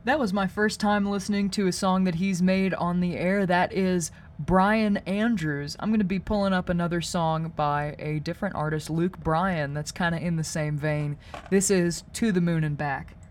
That was my first time listening to a song that he's made on the air. That is Brian Andrews. I'm going to be pulling up another song by a different artist, Luke Bryan, that's kind of in the same vein. This is To the Moon and Back.